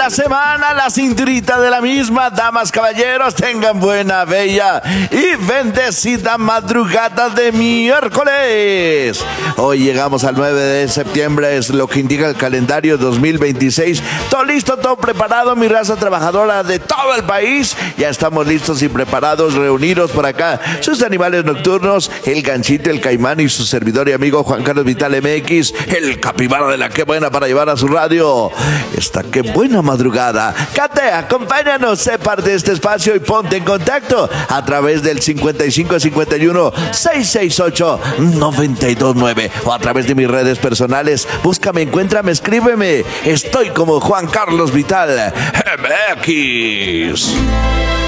la semana, la cinturita de la misma. Damas, caballeros, tengan buena, bella y bendecida madrugada de miércoles. Hoy llegamos al 9 de septiembre, es lo que indica el calendario 2026. Todo listo, todo preparado, mi raza trabajadora de todo el país. Ya estamos listos y preparados, reunidos por acá. Sus animales nocturnos, el ganchito, el caimán y su servidor y amigo Juan Carlos Vital MX, el capibara de la que buena para llevar a su radio esta que buena madrugada. Cate, acompáñanos, sé parte de este espacio y ponte en contacto a través del 5551-668-929 o a través de mis redes personales. Búscame, encuéntrame, escríbeme. Estoy como Juan Carlos Vital MX.